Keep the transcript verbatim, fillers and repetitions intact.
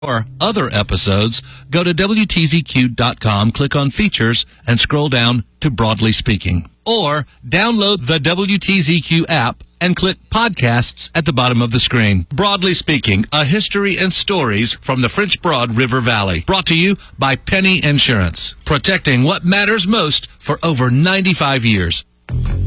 Or other episodes, go to W T Z Q dot com, click on Features, and scroll down to Broadly Speaking. Or download the W T Z Q app and click Podcasts at the bottom of the screen. Broadly Speaking, a history and stories from the French Broad River Valley. Brought to you by Penny Insurance, protecting what matters most for over ninety-five years.